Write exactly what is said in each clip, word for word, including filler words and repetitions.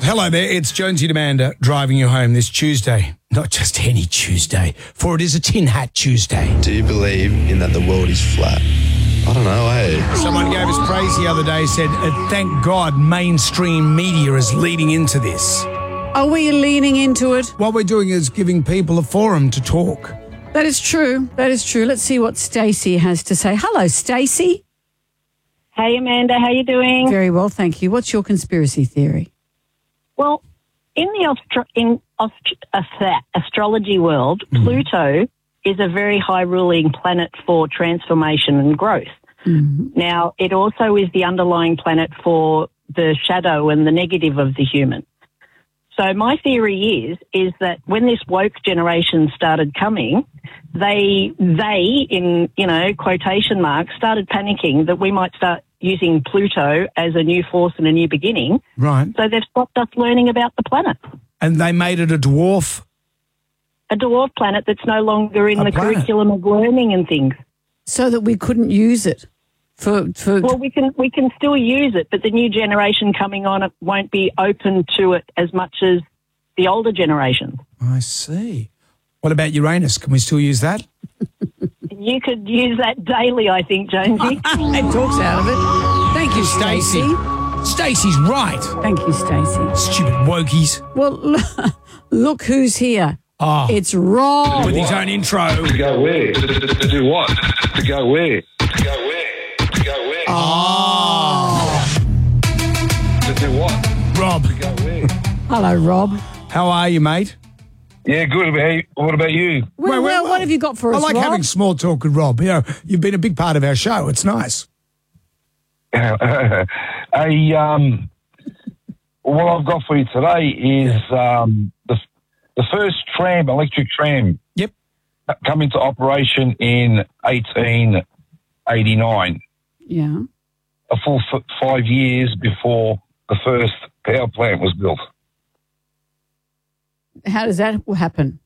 Hello there, it's Jonesy and Amanda driving you home this Tuesday. Not just any Tuesday, for it is a Tin Hat Tuesday. Do you believe in that the world is flat? I don't know, hey. Someone gave us praise the other day, said, uh, thank God mainstream media is leading into this. Are we leaning into it? What we're doing is giving people a forum to talk. That is true. That is true. Let's see what Stacey has to say. Hello, Stacey. Hey, Amanda. How you doing? Very well, thank you. What's your conspiracy theory? Well, in the Austro- in Aust- uh, astrology world, mm. Pluto is a very high-ruling planet for transformation and growth. Mm. Now, it also is the underlying planet for the shadow and the negative of the human. So my theory is is that when this woke generation started coming, they they in you know quotation marks started panicking that we might start using Pluto as a new force and a new beginning. Right. So they've stopped us learning about the planet. And they made it a dwarf. A dwarf planet that's no longer in a the planet. curriculum of learning and things. So that we couldn't use it. For, for well, we can we can still use it, but the new generation coming on it won't be open to it as much as the older generation. I see. What about Uranus? Can we still use that? You could use that daily, I think, Jonesy. It talks out of it. Thank you, Stacey. Stacey's right. Thank you, Stacey. Stupid wokies. Well, look, look who's here. Oh. It's Rob. With his own intro. To go where? To, to, to do what? To go where? To go where? To go where? Oh. To do what? Rob. To go where? Hello, Rob. How are you, mate? Yeah, good. What about you? Well, well, well, well what have you got for us, I like Rob? having small talk with Rob. You know, you've been a big part of our show. It's nice. a, um, what I've got for you today is um, the the first tram, electric tram. Yep. Come into operation in eighteen eighty-nine. Yeah. A full f- five years before the first power plant was built. How does that happen?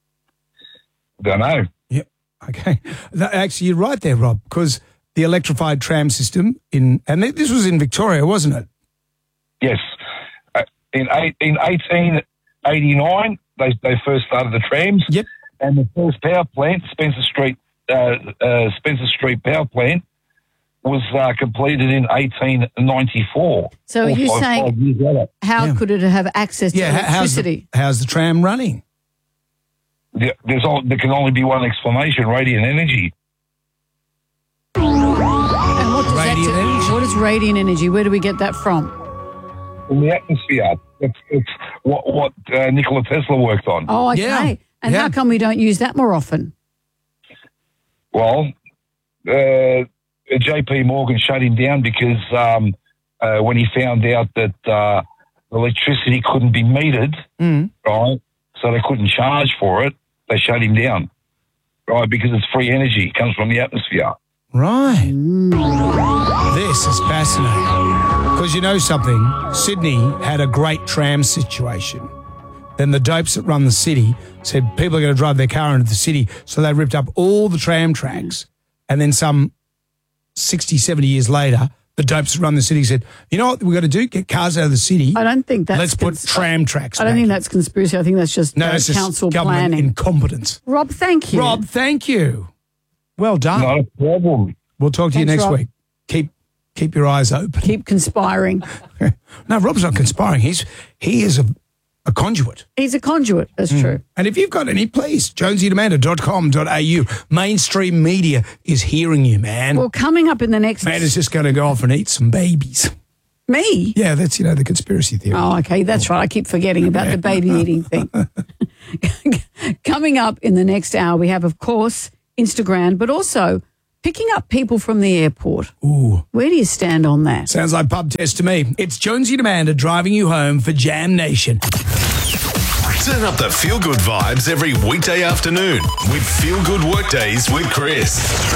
Don't know. Yep. Okay. That, actually, you're right there, Rob, because the electrified tram system in, and this was in Victoria, wasn't it? Yes. Uh, in eight, in eighteen eighty-nine, they they first started the trams. Yep. And the first power plant, Spencer Street, uh, uh, Spencer Street Power Plant, was uh, completed in eighteen ninety-four. So are you five, saying five years later. how Yeah. could it have access to Yeah. h- How's electricity? the, how's the tram running? There, there's all, there can only be one explanation: radiant energy. And what does that Radiant do- energy. What is radiant energy? Where do we get that from? In the atmosphere. It's, it's what what uh, Nikola Tesla worked on. Oh, okay. Yeah. And Yeah. how come we don't use that more often? Well, uh, J P Morgan shut him down because um, uh, when he found out that uh, electricity couldn't be metered, Mm. right, so they couldn't charge for it, they shut him down, right, because it's free energy. It comes from the atmosphere. Right. This is fascinating. Because you know something, Sydney had a great tram situation. Then the dopes that run the city said people are going to drive their car into the city, so they ripped up all the tram tracks. And then some sixty, seventy years later, the dopes that run the city said, you know what we've got to do? Get cars out of the city. I don't think that's... Let's put cons- tram tracks I don't back think in." that's conspiracy. I think that's just No, uh, it's just council government planning. incompetence. Rob, thank you. Rob, thank you. Well done. Not a problem. We'll talk to you Thanks, next Rob. week. Keep keep your eyes open. Keep conspiring. No, Rob's not conspiring. He's he is a, a conduit. He's a conduit. That's Mm. true. And if you've got any, please, jonesy and amanda dot com dot a u. Mainstream media is hearing you, man. Well, coming up in the next... Amanda's just going to go off and eat some babies. Me? Yeah, that's, you know, the conspiracy theory. Oh, okay. That's right. I keep forgetting about the baby eating thing. Coming up in the next hour, we have, of course, Instagram, but also picking up people from the airport. Ooh. Where do you stand on that? Sounds like pub test to me. It's Jonesy and Amanda driving you home for Jam Nation. Turn up the feel-good vibes every weekday afternoon with Feel Good Workdays with Chris.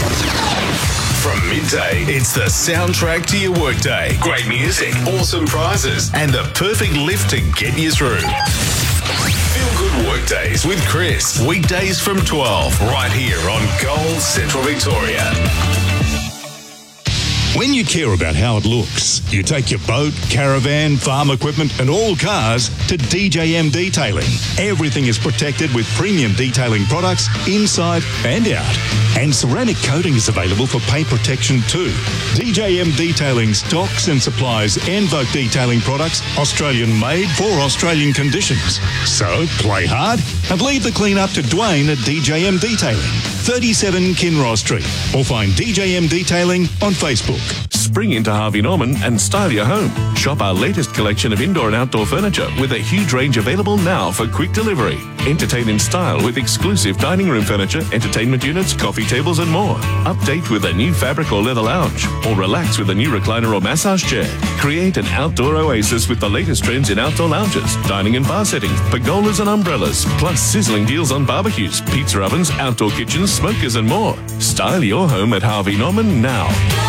From midday, it's the soundtrack to your workday. Great music, awesome prizes, and the perfect lift to get you through. Feel Good Workdays with Chris. Weekdays from twelve, right here on Gold Central Victoria. When you care about how it looks, you take your boat, caravan, farm equipment and all cars to D J M Detailing. Everything is protected with premium detailing products inside and out. And ceramic coating is available for paint protection too. D J M Detailing stocks and supplies Envoke detailing products, Australian made for Australian conditions. So play hard and leave the clean up to Dwayne at D J M Detailing, thirty-seven Kinross Street, or find D J M Detailing on Facebook. Spring into Harvey Norman and style your home. Shop our latest collection of indoor and outdoor furniture with a huge range available now for quick delivery. Entertain in style with exclusive dining room furniture, entertainment units, coffee tables and more. Update with a new fabric or leather lounge, or relax with a new recliner or massage chair. Create an outdoor oasis with the latest trends in outdoor lounges, dining and bar settings, pergolas and umbrellas, plus sizzling deals on barbecues, pizza ovens, outdoor kitchens, smokers and more. Style your home at Harvey Norman now.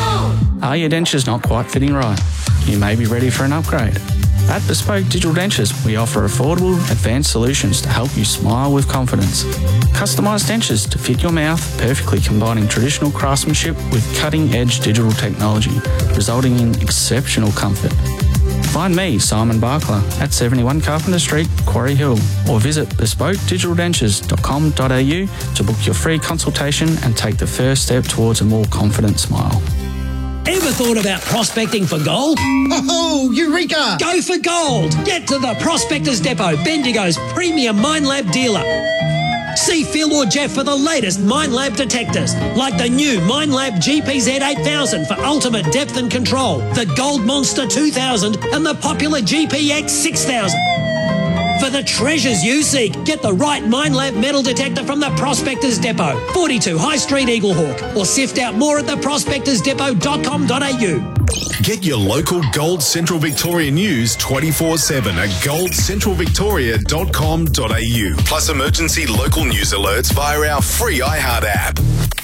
Are your dentures not quite fitting right? You may be ready for an upgrade. At Bespoke Digital Dentures, we offer affordable, advanced solutions to help you smile with confidence. Customised dentures to fit your mouth, perfectly combining traditional craftsmanship with cutting-edge digital technology, resulting in exceptional comfort. Find me, Simon Barkler, at seventy-one Carpenter Street, Quarry Hill, or visit bespoke digital dentures dot com dot a u to book your free consultation and take the first step towards a more confident smile. Ever thought about prospecting for gold? Oh, Eureka! Go for gold! Get to the Prospectors Depot, Bendigo's premium Minelab dealer. See Phil or Jeff for the latest Minelab detectors, like the new Minelab G P Z eight thousand for ultimate depth and control, the Gold Monster two thousand and the popular G P X six thousand. For the treasures you seek, get the right Minelab metal detector from the Prospectors Depot, forty-two High Street, Eaglehawk, or sift out more at the prospectors depot dot com dot a u. Get your local Gold Central Victoria news twenty-four seven at gold central victoria dot com dot a u. Plus emergency local news alerts via our free iHeart app.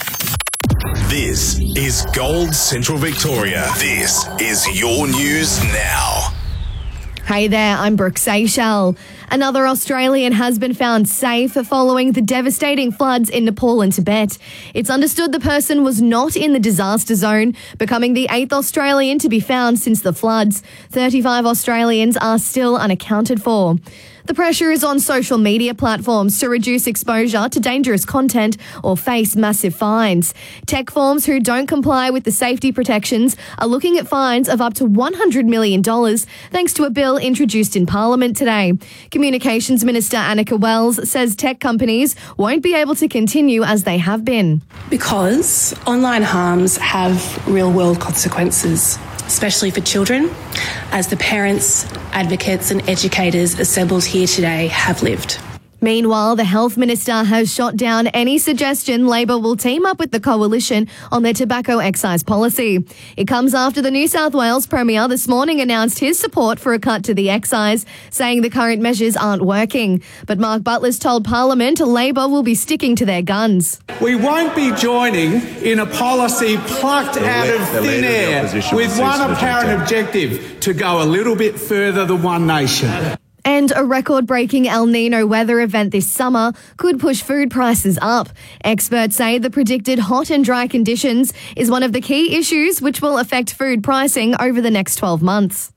This is Gold Central Victoria. This is your news now. Hey there, I'm Brooke Seychelles. Another Australian has been found safe following the devastating floods in Nepal and Tibet. It's understood the person was not in the disaster zone, becoming the eighth Australian to be found since the floods. thirty-five Australians are still unaccounted for. The pressure is on social media platforms to reduce exposure to dangerous content or face massive fines. Tech firms who don't comply with the safety protections are looking at fines of up to one hundred million dollars thanks to a bill introduced in Parliament today. Communications Minister Annika Wells says tech companies won't be able to continue as they have been. Because online harms have real-world consequences, especially for children, as the parents, advocates and educators assembled here today have lived. Meanwhile, the Health Minister has shot down any suggestion Labor will team up with the Coalition on their tobacco excise policy. It comes after the New South Wales Premier this morning announced his support for a cut to the excise, saying the current measures aren't working. But Mark Butler's told Parliament Labor will be sticking to their guns. We won't be joining in a policy plucked the out le- of thin air with one apparent objective, to go a little bit further than One Nation. And a record-breaking El Nino weather event this summer could push food prices up. Experts say the predicted hot and dry conditions is one of the key issues which will affect food pricing over the next twelve months.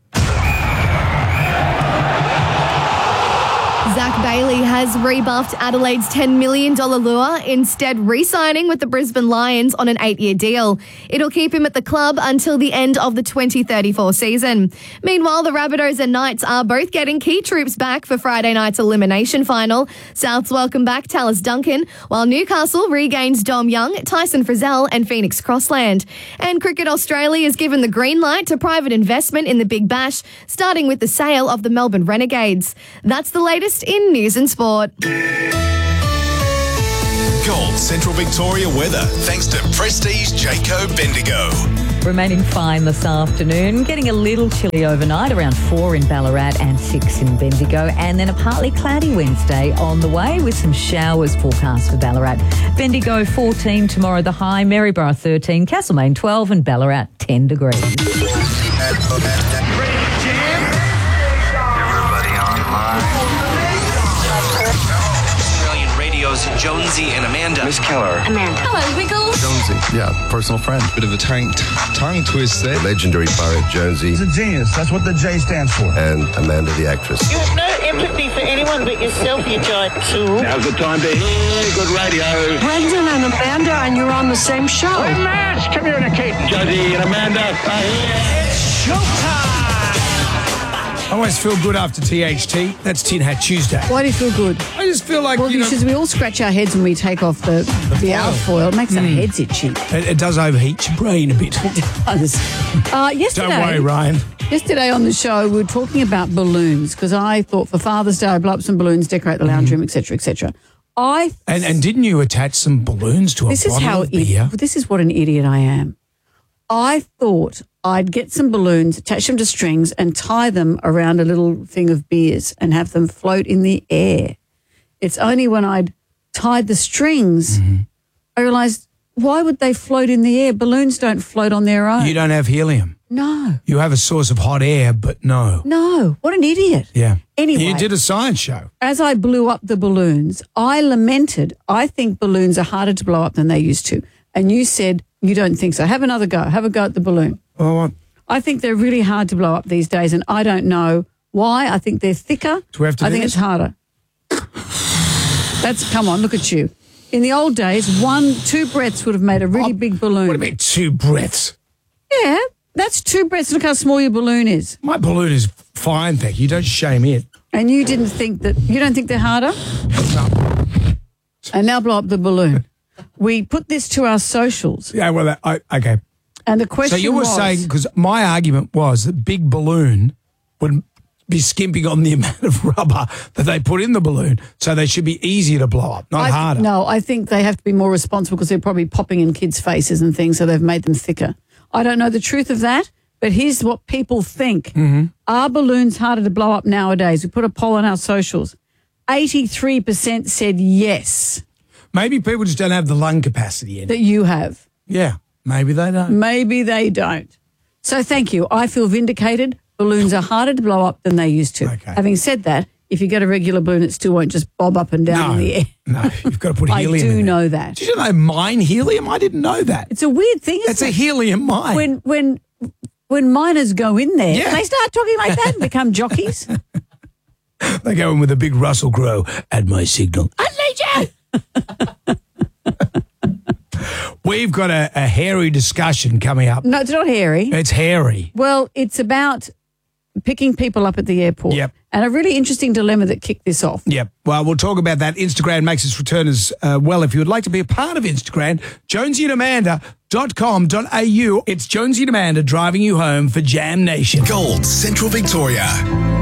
Zach Bailey has rebuffed Adelaide's ten million dollars lure, instead re-signing with the Brisbane Lions on an eight-year deal. It'll keep him at the club until the end of the twenty thirty-four season. Meanwhile, the Rabbitohs and Knights are both getting key troops back for Friday night's elimination final. Souths welcome back Tallis Duncan, while Newcastle regains Dom Young, Tyson Frizzell and Phoenix Crossland. And Cricket Australia has given the green light to private investment in the Big Bash, starting with the sale of the Melbourne Renegades. That's the latest in news and sport. Gold Central Victoria weather, thanks to Prestige Jayco Bendigo. Remaining fine this afternoon, getting a little chilly overnight, around four in Ballarat and six in Bendigo, and then a partly cloudy Wednesday on the way with some showers forecast for Ballarat. Bendigo fourteen tomorrow, the high, Maryborough thirteen, Castlemaine twelve and Ballarat ten degrees. Radio's Jonesy and Amanda. Miss Keller. Amanda. Hello, Wiggles. Jonesy. Yeah, personal friend. Bit of a tongue, tongue twist there. Legendary poet Jonesy. He's a genius. That's what the J stands for. And Amanda the actress. You have no empathy for anyone but yourself, you giant tool. Now's the time to hear good radio. Brendan and Amanda, and you're on the same show. We must communicate. Jonesy and Amanda are here. It's showtime! I always feel good after T H T. That's Tin Hat Tuesday. Why do you feel good? I just feel like, well, you know... because we all scratch our heads when we take off the, the, the alfoil. It makes mm. our heads itchy. It, it does overheat your brain a bit. It does. Uh, yesterday, Don't worry, Ryan. Yesterday on the show, we were talking about balloons because I thought for Father's Day, I'd blow up some balloons, decorate the lounge mm. room, et cetera, et cetera. I th- and, and didn't you attach some balloons to a this bottle is how of beer? It, this is what an idiot I am. I thought I'd get some balloons, attach them to strings and tie them around a little thing of beers and have them float in the air. It's only when I'd tied the strings, mm-hmm. I realised, why would they float in the air? Balloons don't float on their own. You don't have helium. No. You have a source of hot air, but no. No. What an idiot. Yeah. Anyway. You did a science show. As I blew up the balloons, I lamented, I think balloons are harder to blow up than they used to. And you said, you don't think so. Have another go. Have a go at the balloon. Oh, what? I think they're really hard to blow up these days, and I don't know why. I think they're thicker. Do we have to I do think this? it's harder. That's, come on, look at you. In the old days, one, two breaths would have made a really oh, big balloon. What do you mean two breaths? Yeah, that's two breaths. Look how small your balloon is. My balloon is fine, thank you. Don't shame it. And you didn't think that, you don't think they're harder? No. And now blow up the balloon. We put this to our socials. Yeah, well, that, I, okay. And the question So you were was, saying, because my argument was that big balloon would be skimping on the amount of rubber that they put in the balloon, so they should be easier to blow up, not I, harder. No, I think they have to be more responsible because they're probably popping in kids' faces and things, so they've made them thicker. I don't know the truth of that, but here's what people think. Mm-hmm. Are balloons harder to blow up nowadays? We put a poll on our socials. eighty-three percent said yes. Maybe people just don't have the lung capacity in that you have. Yeah, maybe they don't. Maybe they don't. So thank you. I feel vindicated. Balloons are harder to blow up than they used to. Okay. Having said that, if you get a regular balloon, it still won't just bob up and down no, in the air. No, you've got to put helium I do in it. know that. Did you know mine helium? I didn't know that. It's a weird thing, isn't It's it? a helium mine. When when when miners go in there, Yeah. they start talking like that and become jockeys. They go in with a big Russell Crowe at my signal. Unleash it! We've got a, a hairy discussion coming up. No, it's not hairy. It's hairy. Well, it's about picking people up at the airport. Yep. And a really interesting dilemma that kicked this off. Yep. Well, we'll talk about that. Instagram makes its return as uh, well. If you would like to be a part of Instagram, jonesy and amanda dot com dot a u. It's Jonesy and Amanda driving you home for Jam Nation. Gold, Central Victoria.